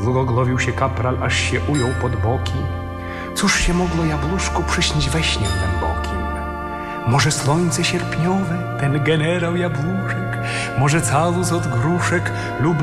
Zgoglowił się kapral, aż się ujął pod boki. Cóż się mogło jabłuszku przyśnić we śnie głębokim? Może słońce sierpniowe, ten generał jabłuszek, może calus od gruszek lub